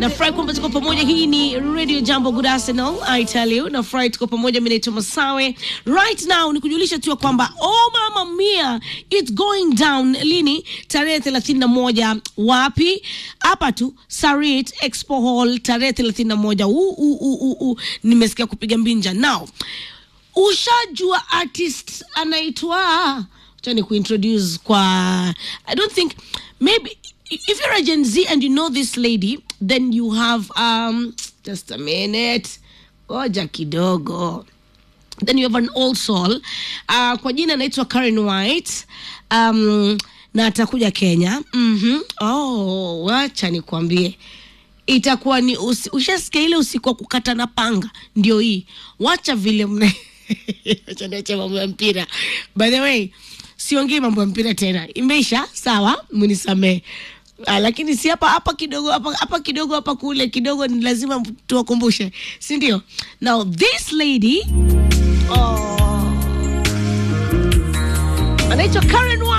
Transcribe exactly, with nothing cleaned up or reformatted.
Na fry kwamba tuko pamoja. Hii ni Radio Jambo. Good Arsenal, I tell you. Na fry tuko pamoja, mimi naitwa Masawe. Right now nikujulisha tu kwamba oh mama mia, it's going down lini? Tarehe thelathini na moja. Wapi? Hapa tu Sarit Expo Hall tarehe thelathini na moja. U u u u nimesikia kupiga mbinja. Now, ushajua artist anaitwa, acha ni kuintroduce kwa, I don't think, maybe if you're a Gen Z and you know this lady, then you have um just a minute, oja kidogo, then you have an old soul. Uh, kwa jina anaitwa Karen White, um na atakuja Kenya. Mhm. Oh, wacha nikwambie, itakuwa ni usi, ushasikia ile usiku wa kukata na panga, ndio hii. Wacha vile mna acha niache mambo ya mpira. By the way, siongei mambo ya mpira tena, imeisha, sawa, mnisamee. Ah, lakini si hapa hapa kidogo hapa hapa kidogo hapa kule kidogo ni lazima tuwakumbushe, si ndio? Now this lady, oh, anaitwa Karen